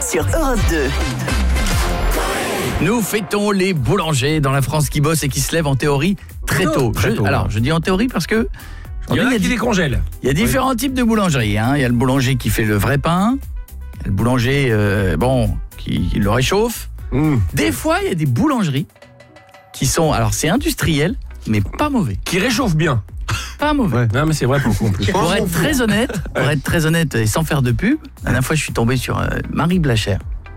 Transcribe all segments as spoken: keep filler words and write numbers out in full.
sur Europe deux. Nous fêtons les boulangers dans la France qui bosse et qui se lèvent en théorie très tôt. Très tôt je, alors, je dis en théorie parce que... Il y en a qui il les congèlent. Il y a différents oui. types de boulangeries. Hein. Il y a le boulanger qui fait le vrai pain. Il y a le boulanger, euh, bon, qui, qui le réchauffe. Mm. Des fois, il y a des boulangeries qui sont... Alors, c'est industriel, mais pas mauvais. Qui réchauffent bien. Pas mauvais. Ouais. Non, mais c'est vrai pour le coup en plus. Pour être très honnête, pour être très honnête et sans faire de pub, la dernière fois, je suis tombé sur euh, Marie Blachère.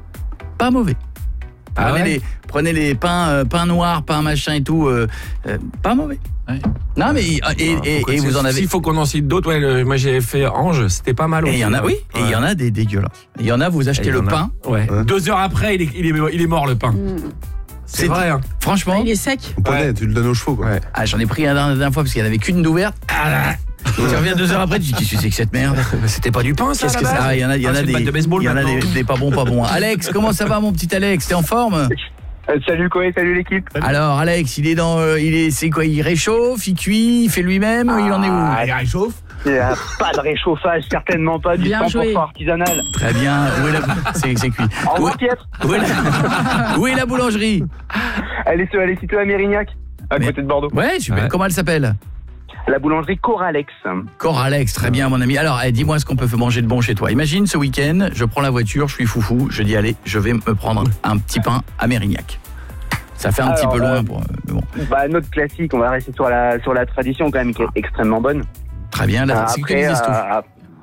Pas mauvais. Ah prenez, ouais les, prenez les pains, euh, pains noirs, pains machin et tout, euh, euh, pas mauvais. Ouais. Non mais et, et, et, et vous en avez. S'il faut qu'on en cite d'autres, ouais, le, moi j'ai fait Ange, c'était pas mal. Et il y en a, oui, ouais. Et il y en a des dégueulasses. Il y en a, vous achetez le pain. Ouais. Ouais. Deux heures après, il est, il est, il est mort le pain. Mmh. C'est, c'est vrai. Hein. Franchement. Il est sec. Ouais. Tu le donnes aux chevaux quoi. Ouais. Ah, j'en ai pris un la dernière fois parce qu'il n'y en avait qu'une d'ouverte. Ah, tu reviens deux heures après, tu dis qu'est-ce que c'est que cette merde? C'était pas du pain ça. Qu'est-ce que c'est? Ah, il y en a, il y en a des, il y en a des, des pas bons, pas bons. Alex, comment ça va mon petit Alex? T'es en forme? Euh, salut Koé, salut l'équipe. Alors Alex, il est dans, euh, il est, c'est quoi? Il réchauffe, il cuit, il fait lui-même, ah, il en est où? Il réchauffe. Il n'y a pas de réchauffage, certainement pas, du cent pour cent artisanal. Très bien. Où est la, c'est, c'est cuit. En où, Piètre. Où est la, où est la boulangerie? Elle est, elle est située à Mérignac, à Mais, côté de Bordeaux. Ouais, super. Ouais. Comment elle s'appelle? La boulangerie Coralex. Coralex, très bien mon ami. Alors, eh, dis-moi ce qu'on peut manger de bon chez toi. Imagine ce week-end, je prends la voiture, je suis foufou, je dis allez, je vais me prendre un petit pain à Mérignac. Ça fait un Alors, petit peu loin. Euh, pour, mais bon. Bah, notre classique, on va rester sur la, sur la tradition quand même, qui est extrêmement bonne. Très bien, la, c'est Après, que euh,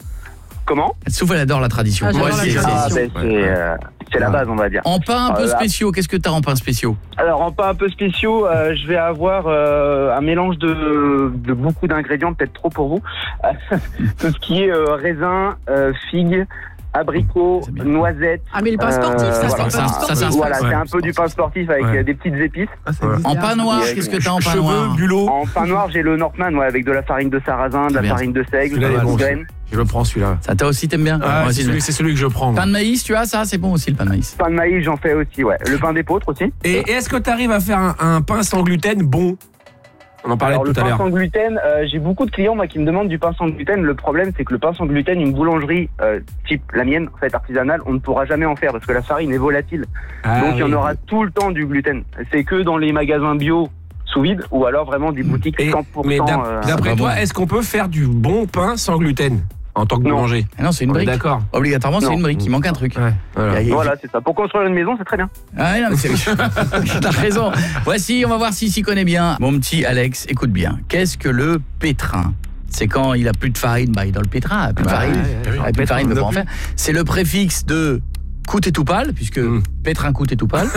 comment Souffle, elle adore la tradition. Ah, ouais, la c'est, ah, c'est, c'est, euh, c'est la base, on va dire. En pain un peu euh, spéciaux, qu'est-ce que tu as en pain spéciaux? Alors, en pain un peu spéciaux, euh, je vais avoir euh, un mélange de, de beaucoup d'ingrédients, peut-être trop pour vous. Tout ce qui est euh, raisin, euh, figue, abricots, noisettes. Ah mais le pain sportif, euh, ça, voilà, c'est, ça, ça, ça, voilà, c'est un peu du pain sportif avec ouais. des petites épices. Ah, en pain noir, qu'est-ce que t'as en pain noir? Bulot. En pain noir, j'ai le Northman, ouais, avec de la farine de sarrasin, de la bien. farine de seigle, de la graine. Je le prends celui-là. Ça toi aussi t'aimes bien? Ah, c'est, celui, c'est celui que je prends. Pain de maïs, tu as ça? C'est bon aussi le pain de maïs. Pain de maïs, j'en fais aussi, ouais. Le pain d'épeautre aussi. Et, et est-ce que tu arrives à faire un, un pain sans gluten bon? On en parlait Alors, tout à l'heure. Le pain sans gluten, euh, j'ai beaucoup de clients moi, qui me demandent du pain sans gluten. Le problème, c'est que le pain sans gluten, une boulangerie euh, type la mienne, en fait artisanale, on ne pourra jamais en faire parce que la farine est volatile. Ah, Donc, oui. il y en aura tout le temps du gluten. C'est que dans les magasins bio sous vide ou alors vraiment des boutiques Et, cent pour cent. Mais d'après, euh, d'après toi, bon. Est-ce qu'on peut faire du bon pain sans gluten en tant que non. boulanger? Ah non, c'est une brique. D'accord. Obligatoirement, non. c'est une brique. Il manque un truc. Ouais, voilà. Il y a, voilà, c'est ça. Pour construire une maison, c'est très bien. Ah non, mais c'est... T'as raison. Voici, on va voir s'il s'y connaît bien. Mon petit Alex, écoute bien. Qu'est-ce que le pétrin? C'est quand il a plus de farine, bah il est dans le pétrin. Plus de farine, ouais, ouais, ouais, plus de farine, il ne peut pas en faire. C'est le préfixe de coûte et tout pâle, puisque mm. pétrin coûte et tout pâle.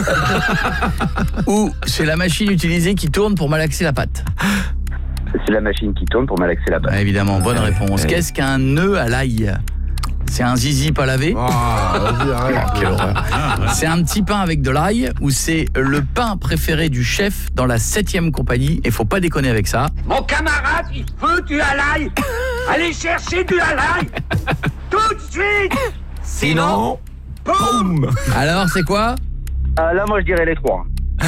Ou c'est la machine utilisée qui tourne pour malaxer la pâte. C'est la machine qui tourne pour malaxer la pâte. Ah, évidemment, bonne ouais, réponse. Ouais. Qu'est-ce qu'un nœud à l'ail? C'est un zizi pas lavé. Oh, vas-y, oh, quelle horreur. C'est un petit pain avec de l'ail ou c'est le pain préféré du chef dans la septième compagnie? Et faut pas déconner avec ça. Mon camarade, il veut du à l'ail. Allez chercher du à l'ail tout de suite. Sinon, boum. Alors, c'est quoi? euh, Là, moi, je dirais les trois.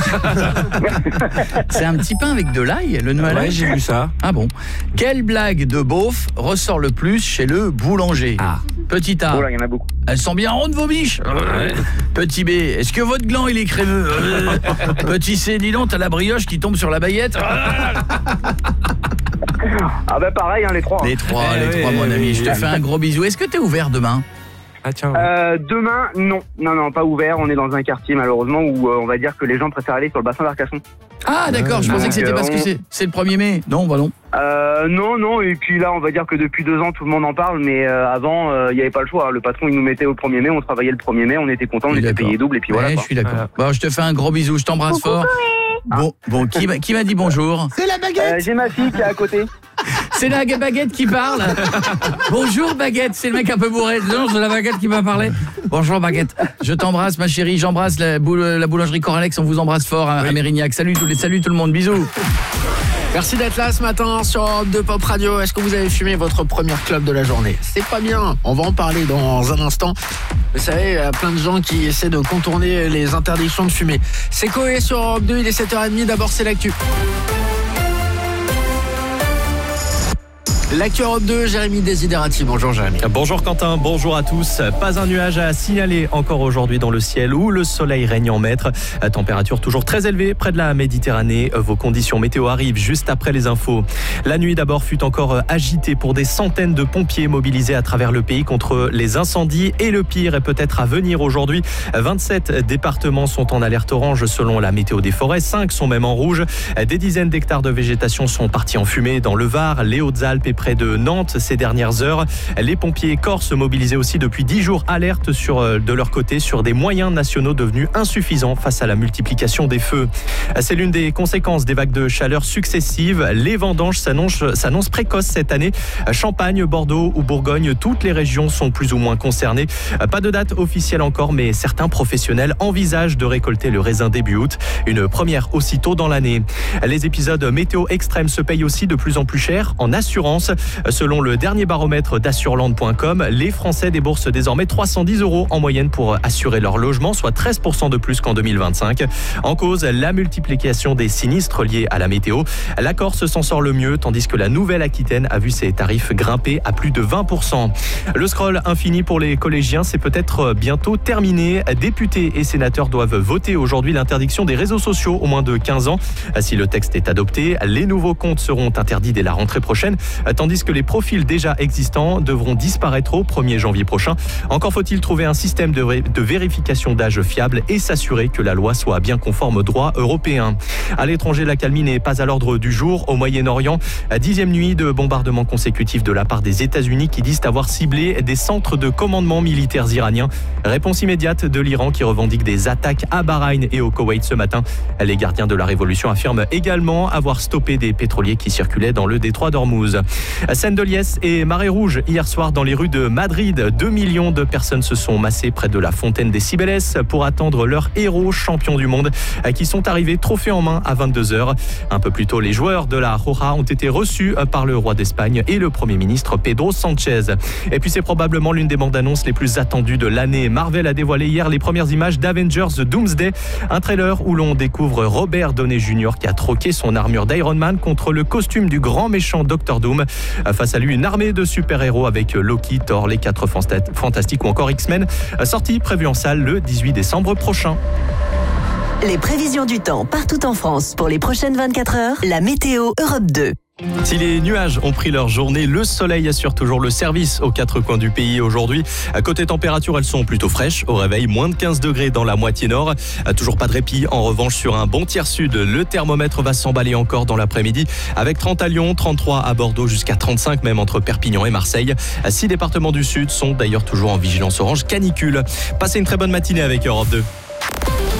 C'est un petit pain avec de l'ail, le nœud à l'ail. Ouais, j'ai vu ça. Ah bon. Quelle blague de beauf ressort le plus chez le boulanger? Ah. Petit A. Oh là, il y en a beaucoup. Elles sont bien rondes vos biches. Ouais. Petit B. Est-ce que votre gland il est crémeux? Petit C. Dis donc, t'as la brioche qui tombe sur la baguette. Ah bah pareil, hein, les trois. Les trois, eh les oui, trois, mon ami. Je te oui. fais un gros bisou. Est-ce que t'es ouvert demain? Ah tiens. Euh, demain, non. Non, non, pas ouvert. On est dans un quartier, malheureusement, où euh, on va dire que les gens préfèrent aller sur le bassin d'Arcachon. Ah, d'accord. Je Donc, pensais que c'était euh, parce on... que c'est, c'est le premier mai. Non, bah non. Euh, non, non. Et puis là, on va dire que depuis deux ans, tout le monde en parle. Mais euh, avant, il euh, n'y avait pas le choix. Le patron, il nous mettait au premier mai. On travaillait le premier mai. On était contents. On oui, était d'accord. payé double. Et puis ouais, voilà. Je suis d'accord. Voilà. Bon, je te fais un gros bisou. Je t'embrasse Coucou, fort. Bon, bon, qui m'a, qui m'a dit bonjour? C'est la baguette. Euh, j'ai ma fille qui est à côté. C'est la baguette qui parle. Bonjour baguette, c'est le mec un peu bourré. Non, c'est la baguette qui m'a parlé. Bonjour baguette. Je t'embrasse ma chérie, j'embrasse la, boule, la boulangerie Coralex, on vous embrasse fort à, oui. à Mérignac. Salut tous les salut tout le monde, bisous. Merci d'être là ce matin sur Europe deux Pop Radio. Est-ce que vous avez fumé votre première clope de la journée? C'est pas bien, on va en parler dans un instant. Vous savez, il y a plein de gens qui essaient de contourner les interdictions de fumer. C'est Koé sur Europe deux, il est sept heures trente, d'abord c'est l'actu. L'actu Europe deux, Jérémy Desiderati. Bonjour Jérémy. Bonjour Quentin, bonjour à tous. Pas un nuage à signaler encore aujourd'hui dans le ciel où le soleil règne en maître. Température toujours très élevée près de la Méditerranée. Vos conditions météo arrivent juste après les infos. La nuit d'abord fut encore agitée pour des centaines de pompiers mobilisés à travers le pays contre les incendies. Et le pire est peut-être à venir aujourd'hui. vingt-sept départements sont en alerte orange selon la météo des forêts. cinq sont même en rouge. Des dizaines d'hectares de végétation sont partis en fumée dans le Var, les Hautes-Alpes et près de Nantes ces dernières heures. Les pompiers corses mobilisés aussi depuis dix jours alertent sur, de leur côté sur des moyens nationaux devenus insuffisants face à la multiplication des feux. C'est l'une des conséquences des vagues de chaleur successives. Les vendanges s'annoncent, s'annoncent précoces cette année. Champagne, Bordeaux ou Bourgogne, toutes les régions sont plus ou moins concernées. Pas de date officielle encore, mais certains professionnels envisagent de récolter le raisin début août. Une première aussitôt dans l'année. Les épisodes météo extrêmes se payent aussi de plus en plus cher en assurance. Selon le dernier baromètre d'assureland point com, les Français déboursent désormais trois cent dix euros en moyenne pour assurer leur logement, soit treize pour cent de plus qu'en deux mille vingt-cinq. En cause, la multiplication des sinistres liés à la météo. La Corse s'en sort le mieux, tandis que la Nouvelle-Aquitaine a vu ses tarifs grimper à plus de vingt pour cent. Le scroll infini pour les collégiens, c'est peut-être bientôt terminé. Députés et sénateurs doivent voter aujourd'hui l'interdiction des réseaux sociaux au moins de quinze ans. Si le texte est adopté, les nouveaux comptes seront interdits dès la rentrée prochaine, tandis que les profils déjà existants devront disparaître au premier janvier prochain. Encore faut-il trouver un système de, ré- de vérification d'âge fiable et s'assurer que la loi soit bien conforme au droit européen. À l'étranger, l'accalmie n'est pas à l'ordre du jour. Au Moyen-Orient, dixième nuit de bombardements consécutifs de la part des États-Unis qui disent avoir ciblé des centres de commandement militaires iraniens. Réponse immédiate de l'Iran qui revendique des attaques à Bahreïn et au Koweït ce matin. Les gardiens de la révolution affirment également avoir stoppé des pétroliers qui circulaient dans le détroit d'Ormuz. Scène de liesse et marée rouge hier soir dans les rues de Madrid. Deux millions de personnes se sont massées près de la fontaine des Cibeles pour attendre leurs héros champions du monde qui sont arrivés trophée en main à vingt-deux heures. Un peu plus tôt, les joueurs de la Roja ont été reçus par le roi d'Espagne et le premier ministre Pedro Sánchez. Et puis c'est probablement l'une des bandes annonces les plus attendues de l'année. Marvel a dévoilé hier les premières images d'Avengers Doomsday, un trailer où l'on découvre Robert Downey junior qui a troqué son armure d'Iron Man contre le costume du grand méchant docteur Doom. Face à lui, une armée de super-héros avec Loki, Thor, les quatre Fantastiques ou encore X-Men. Sortie prévue en salle le dix-huit décembre prochain. Les prévisions du temps partout en France pour les prochaines vingt-quatre heures, la météo Europe deux. Si les nuages ont pris leur journée, le soleil assure toujours le service aux quatre coins du pays aujourd'hui. À côté température, elles sont plutôt fraîches. Au réveil, moins de quinze degrés dans la moitié nord. Toujours pas de répit. En revanche, sur un bon tiers sud, le thermomètre va s'emballer encore dans l'après-midi. Avec trente à Lyon, trente-trois à Bordeaux, jusqu'à trente-cinq même entre Perpignan et Marseille. Six départements du sud sont d'ailleurs toujours en vigilance orange canicule. Passez une très bonne matinée avec Europe deux.